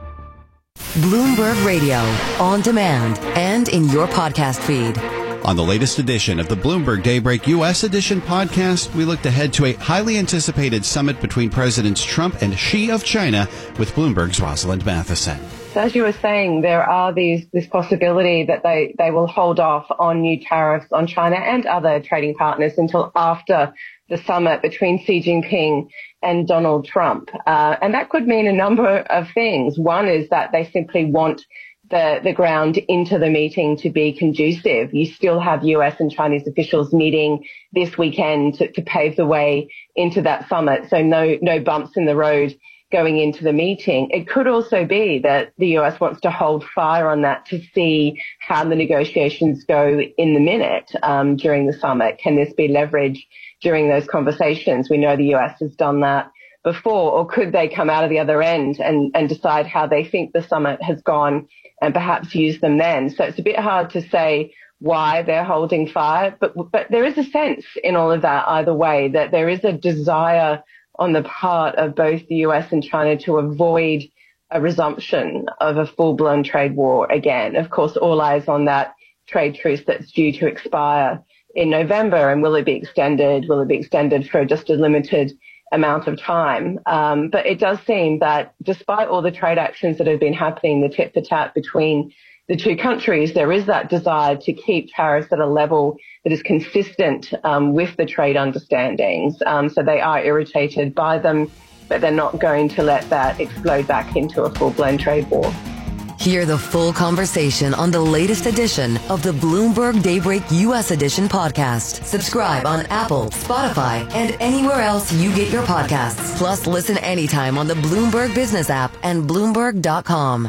Bloomberg Radio, on demand and in your podcast feed. On the latest edition of the Bloomberg Daybreak U.S. Edition podcast, we looked ahead to a highly anticipated summit between Presidents Trump and Xi of China with Bloomberg's Rosalind Matheson. So as you were saying, there are this possibility that they will hold off on new tariffs on China and other trading partners until after the summit between Xi Jinping and Donald Trump. And that could mean a number of things. One is that they simply want the ground into the meeting to be conducive. You still have US and Chinese officials meeting this weekend to pave the way into that summit. So no bumps in the road going into the meeting. It could also be that the US wants to hold fire on that to see how the negotiations go in the minute during the summit. Can this be leveraged during those conversations? We know the US has done that before. Or could they come out of the other end and decide how they think the summit has gone and perhaps use them then? So it's a bit hard to say why they're holding fire, but there is a sense in all of that either way that there is a desire on the part of both the US and China to avoid a resumption of a full-blown trade war again. Of course, all eyes on that trade truce that's due to expire in November. And will it be extended? Will it be extended for just a limited amount of time? But it does seem that despite all the trade actions that have been happening, the tit-for-tat between the two countries, there is that desire to keep tariffs at a level that is consistent with the trade understandings. So they are irritated by them, but they're not going to let that explode back into a full-blown trade war. Hear the full conversation on the latest edition of the Bloomberg Daybreak U.S. Edition podcast. Subscribe on Apple, Spotify, and anywhere else you get your podcasts. Plus, listen anytime on the Bloomberg Business app and Bloomberg.com.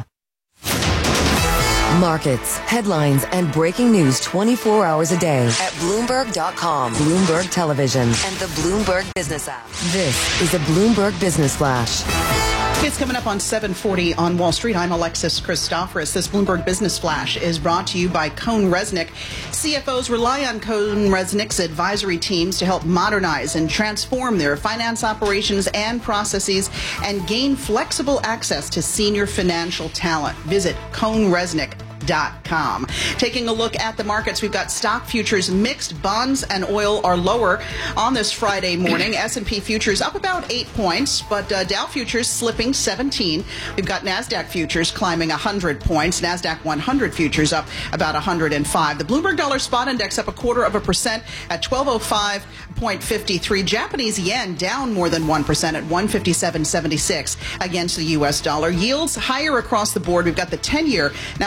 Markets, headlines, and breaking news 24 hours a day at Bloomberg.com, Bloomberg Television, and the Bloomberg Business app. This is a Bloomberg Business Flash. It's coming up on 7:40 on Wall Street. I'm Alexis Christoforous. This Bloomberg Business Flash is brought to you by CohnReznick. CFOs rely on CohnReznick's advisory teams to help modernize and transform their finance operations and processes and gain flexible access to senior financial talent. Visit CohnReznick.com. Taking a look at the markets, we've got stock futures mixed. Bonds and oil are lower on this Friday morning. S&P futures up about 8 points, but Dow futures slipping 17. We've got NASDAQ futures climbing 100 points. NASDAQ 100 futures up about 105. The Bloomberg Dollar Spot Index up 0.25% at 1205.53. Japanese yen down more than 1% at 157.76 against the U.S. dollar. Yields higher across the board. We've got the 10-year now at 4%.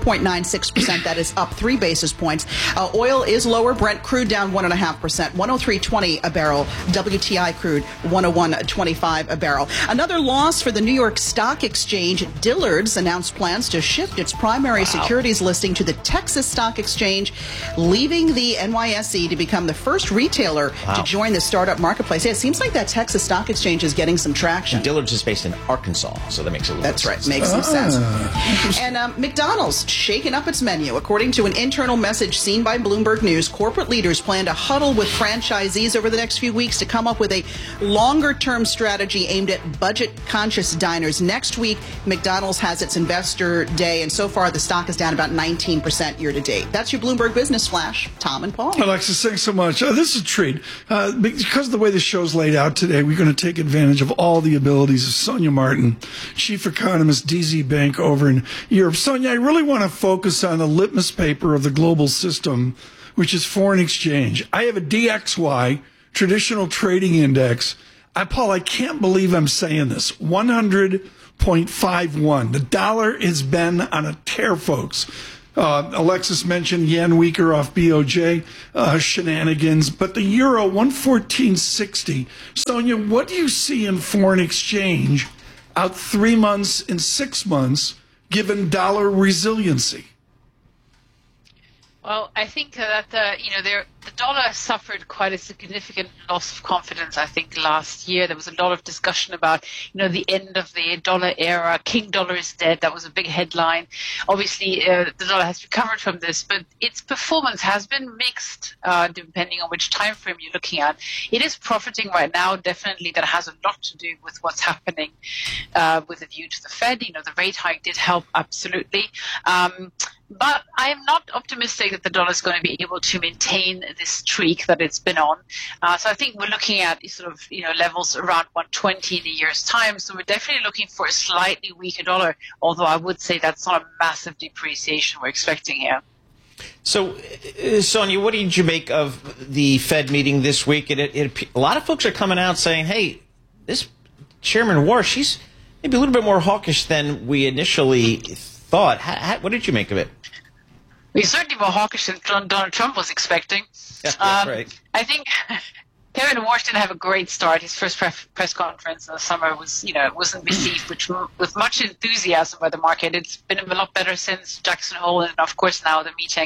4.96%. That is up 3 basis points. Oil is lower. Brent crude down 1.5%, 103.20 a barrel. WTI crude 101.25 a barrel. Another loss for the New York Stock Exchange. Dillard's announced plans to shift its primary securities listing to the Texas Stock Exchange, leaving the NYSE to become the first retailer to join the startup marketplace. Yeah, it seems like that Texas Stock Exchange is getting some traction. And Dillard's is based in Arkansas, so that makes a little That's right. sense. Makes some sense. And McDonald's shaking up its menu. According to an internal message seen by Bloomberg News, corporate leaders plan to huddle with franchisees over the next few weeks to come up with a longer-term strategy aimed at budget-conscious diners. Next week, McDonald's has its investor day, and so far the stock is down about 19% year-to-date. That's your Bloomberg Business Flash. Tom and Paul. Alexis, thanks so much. This is a treat. Because of the way the show's laid out today, we're going to take advantage of all the abilities of Sonia Martin, Chief Economist, DZ Bank over in Europe. Sonia, I really want to focus on the litmus paper of the global system, which is foreign exchange. I have a DXY, traditional trading index. Paul, I can't believe I'm saying this. 100.51. The dollar has been on a tear, folks. Alexis mentioned yen weaker off BOJ shenanigans, but the euro 114.60. Sonia, what do you see in foreign exchange out 3 months and 6 months, given dollar resiliency? Well, I think that the dollar suffered quite a significant loss of confidence. I think last year there was a lot of discussion about the end of the dollar era. King dollar is dead. That was a big headline. Obviously, the dollar has recovered from this, but its performance has been mixed depending on which time frame you're looking at. It is profiting right now. Definitely, that has a lot to do with what's happening with a view to the Fed. The rate hike did help absolutely. But I am not optimistic that the dollar is going to be able to maintain this streak that it's been on. So I think we're looking at levels around 120 in a year's time. So we're definitely looking for a slightly weaker dollar, although I would say that's not a massive depreciation we're expecting here. So, Sonia, what did you make of the Fed meeting this week? A lot of folks are coming out saying, hey, this Chairman Warsh, she's maybe a little bit more hawkish than we initially thought. What did you make of it? We're certainly more hawkish than Donald Trump was expecting. Yeah, right. I think Kevin Warsh didn't have a great start. His first press conference in the summer wasn't received with much enthusiasm by the market. It's been a lot better since Jackson Hole and, of course, now the meeting.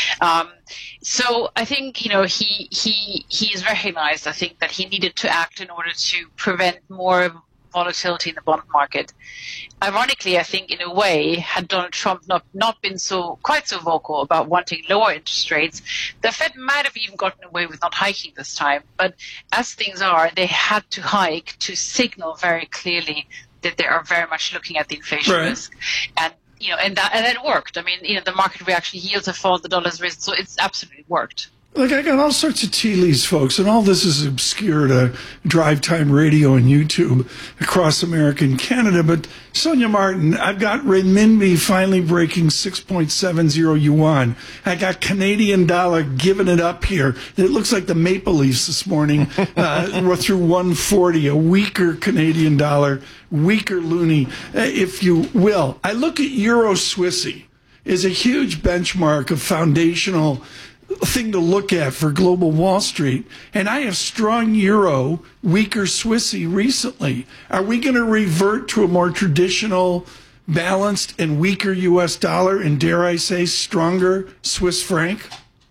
So I think he's recognized, I think, that he needed to act in order to prevent more volatility in the bond market. Ironically, I think in a way, had Donald Trump not been quite so vocal about wanting lower interest rates, the Fed might have even gotten away with not hiking this time. But as things are, they had to hike to signal very clearly that they are very much looking at the inflation risk. And that worked. I mean, the market reaction yields have fallen, the dollar's risen, so it's absolutely worked. Look, I got all sorts of tea leaves, folks, and all this is obscure to drive time radio and YouTube across America and Canada. But Sonia Martin, I've got renminbi finally breaking 6.70 yuan. I got Canadian dollar giving it up here. It looks like the Maple Leafs this morning were through 140, a weaker Canadian dollar, weaker loonie, if you will. I look at Euro Swissy as a huge benchmark of foundational thing to look at for global Wall Street. And I have strong euro, weaker Swissy recently. Are we going to revert to a more traditional, balanced and weaker U.S. dollar and, dare I say, stronger Swiss franc?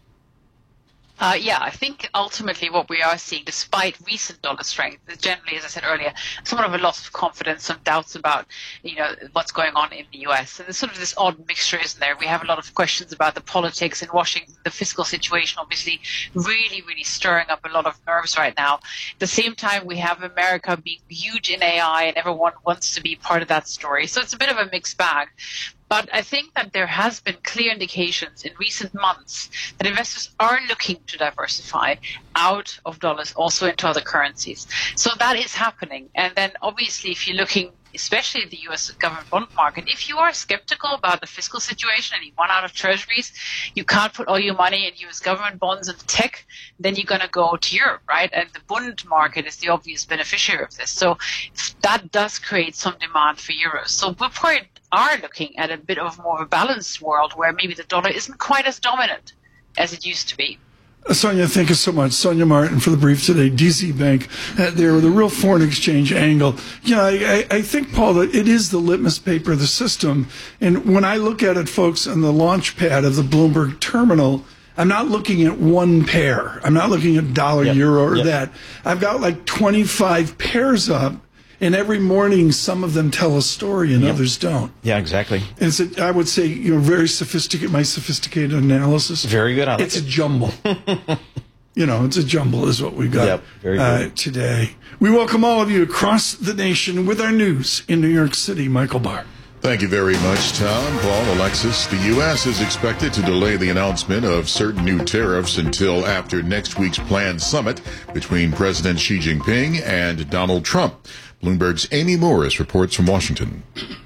Yeah, I think ultimately what we are seeing, despite recent dollar strength, is generally, as I said earlier, somewhat of a loss of confidence, some doubts about, what's going on in the U.S. And there's sort of this odd mixture, isn't there? We have a lot of questions about the politics in Washington, the fiscal situation, obviously, really, really stirring up a lot of nerves right now. At the same time, we have America being huge in AI, and everyone wants to be part of that story. So it's a bit of a mixed bag. But I think that there has been clear indications in recent months that investors are looking to diversify out of dollars also into other currencies. So that is happening. And then obviously if you're looking especially the U.S. government bond market, if you are skeptical about the fiscal situation and you want out of treasuries, you can't put all your money in U.S. government bonds and tech, then you're going to go to Europe, right? And the bond market is the obvious beneficiary of this. So that does create some demand for euros. So we probably are looking at a bit of more of a balanced world where maybe the dollar isn't quite as dominant as it used to be. Sonia, thank you so much. Sonia Martin for the brief today. DZ Bank, there with a real foreign exchange angle. I think, Paul, that it is the litmus paper of the system. And when I look at it, folks, on the launch pad of the Bloomberg terminal, I'm not looking at one pair. I'm not looking at dollar, euro, or that. I've got like 25 pairs up. And every morning, some of them tell a story and others don't. Yeah, exactly. And it's I would say, very sophisticated, my sophisticated analysis. Very good. It's a jumble. It's a jumble is what we got today. We welcome all of you across the nation with our news in New York City. Michael Barr. Thank you very much, Tom, Paul, Alexis. The U.S. is expected to delay the announcement of certain new tariffs until after next week's planned summit between President Xi Jinping and Donald Trump. Bloomberg's Amy Morris reports from Washington.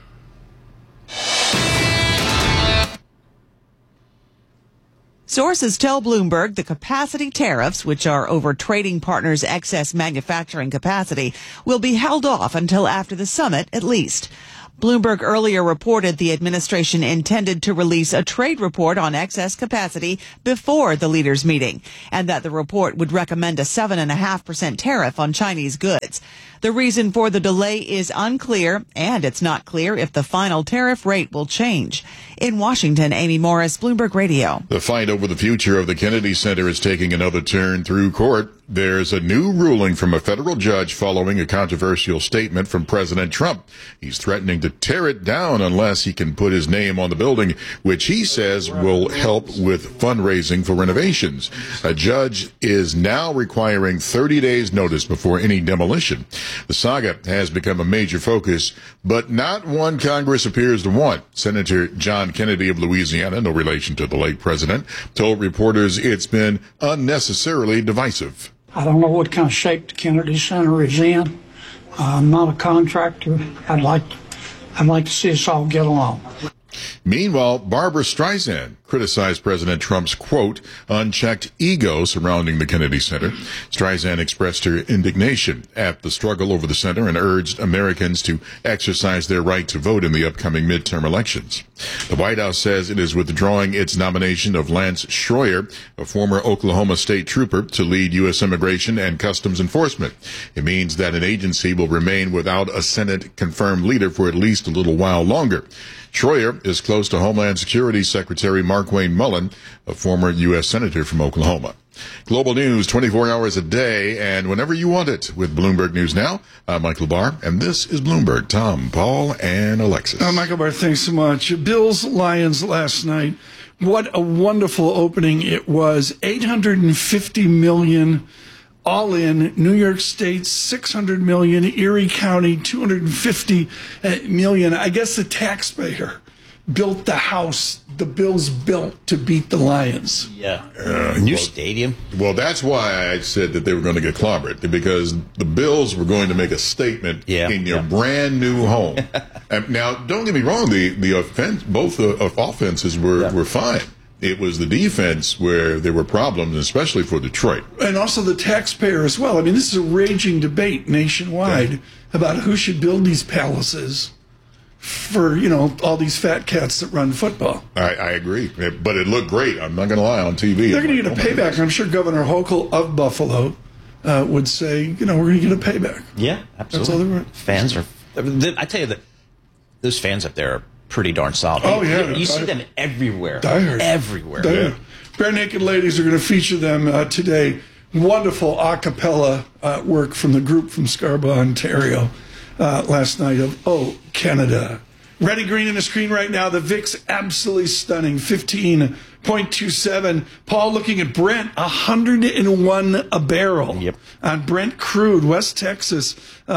Sources tell Bloomberg the capacity tariffs, which are over trading partners' excess manufacturing capacity, will be held off until after the summit at least. Bloomberg earlier reported the administration intended to release a trade report on excess capacity before the leaders' meeting, and that the report would recommend a 7.5% tariff on Chinese goods. The reason for the delay is unclear, and it's not clear if the final tariff rate will change. In Washington, Amy Morris, Bloomberg Radio. The fight over the future of the Kennedy Center is taking another turn through court. There's a new ruling from a federal judge following a controversial statement from President Trump. He's threatening to tear it down unless he can put his name on the building, which he says will help with fundraising for renovations. A judge is now requiring 30 days notice before any demolition. The saga has become a major focus, but not one Congress appears to want. Senator John Kennedy of Louisiana, no relation to the late president, told reporters it's been unnecessarily divisive. I don't know what kind of shape the Kennedy Center is in. I'm not a contractor. I'd like to see us all get along. Meanwhile, Barbara Streisand criticized President Trump's, quote, unchecked ego surrounding the Kennedy Center. Streisand expressed her indignation at the struggle over the center and urged Americans to exercise their right to vote in the upcoming midterm elections. The White House says it is withdrawing its nomination of Lance Schroyer, a former Oklahoma State trooper, to lead U.S. Immigration and Customs Enforcement. It means that an agency will remain without a Senate-confirmed leader for at least a little while longer. Schroyer is close to Homeland Security Secretary Markwayne Mullin, a former U.S. Senator from Oklahoma. Global news 24 hours a day and whenever you want it with Bloomberg News Now. I'm Michael Barr, and this is Bloomberg. Tom, Paul, and Alexis. Michael Barr, thanks so much. Bills-Lions last night. What a wonderful opening it was. $850 million all in. New York State, $600 million. Erie County, $250 million. I guess the taxpayer built the house the Bills built to beat the Lions. Yeah. New stadium. Well, that's why I said that they were going to get clobbered, because the Bills were going to make a statement in your brand new home. Now, don't get me wrong, the offense, both offenses were fine. It was the defense where there were problems, especially for Detroit. And also the taxpayer as well. I mean, this is a raging debate nationwide about who should build these palaces for, all these fat cats that run football. I agree. But it looked great. I'm not going to lie, on TV. They're going to get a payback. I'm sure Governor Hochul of Buffalo would say, we're going to get a payback. Yeah, absolutely. That's all they were. Fans are, I tell you that those fans up there are pretty darn solid. Oh, yeah. You see them everywhere. Diehard. Everywhere. Diehard. Bare Naked Ladies are going to feature them today. Wonderful a cappella work from the group from Scarborough, Ontario, last night of Oh, Canada. Ready green in the screen right now. The VIX absolutely stunning, 15.27. Paul looking at Brent, 101 a barrel. Yep. On Brent crude, West Texas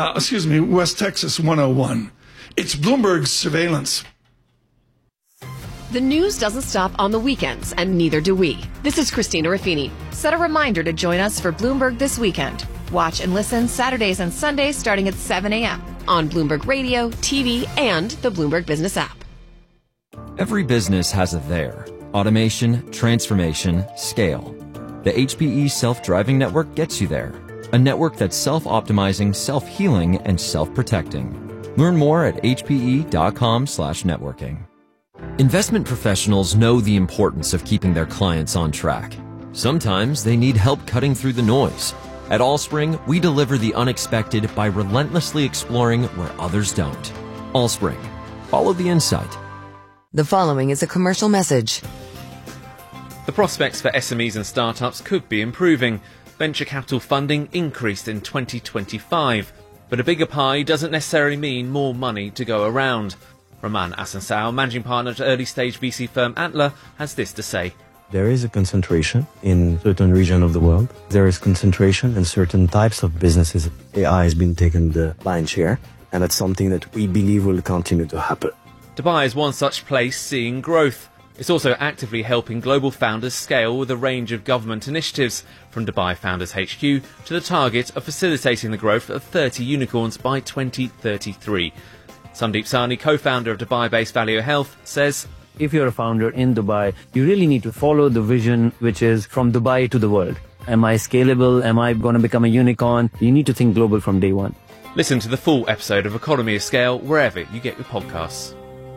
101. It's Bloomberg's surveillance. The news doesn't stop on the weekends, and neither do we. This is Christina Raffini. Set a reminder to join us for Bloomberg This Weekend. Watch and listen Saturdays and Sundays starting at 7 a.m. on Bloomberg Radio, TV, and the Bloomberg Business app. Every business has a there. Automation, transformation, scale. The HPE Self-Driving Network gets you there. A network that's self-optimizing, self-healing, and self-protecting. Learn more at hpe.com/networking. Investment professionals know the importance of keeping their clients on track. Sometimes they need help cutting through the noise. At Allspring, we deliver the unexpected by relentlessly exploring where others don't. Allspring. Follow the insight. The following is a commercial message. The prospects for SMEs and startups could be improving. Venture capital funding increased in 2025, but a bigger pie doesn't necessarily mean more money to go around. Roman Asansao, managing partner at early-stage VC firm Antler, has this to say. There is a concentration in certain regions of the world. There is concentration in certain types of businesses. AI has been taking the lion's share, and that's something that we believe will continue to happen. Dubai is one such place seeing growth. It's also actively helping global founders scale with a range of government initiatives, from Dubai Founders HQ to the target of facilitating the growth of 30 unicorns by 2033. Sandeep Sahni, co-founder of Dubai-based Value Health, says, if you're a founder in Dubai, you really need to follow the vision, which is from Dubai to the world. Am I scalable? Am I going to become a unicorn? You need to think global from day one. Listen to the full episode of Economy of Scale wherever you get your podcasts.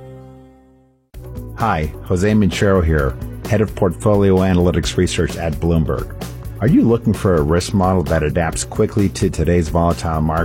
Hi, Jose Minchero here, Head of Portfolio Analytics Research at Bloomberg. Are you looking for a risk model that adapts quickly to today's volatile market?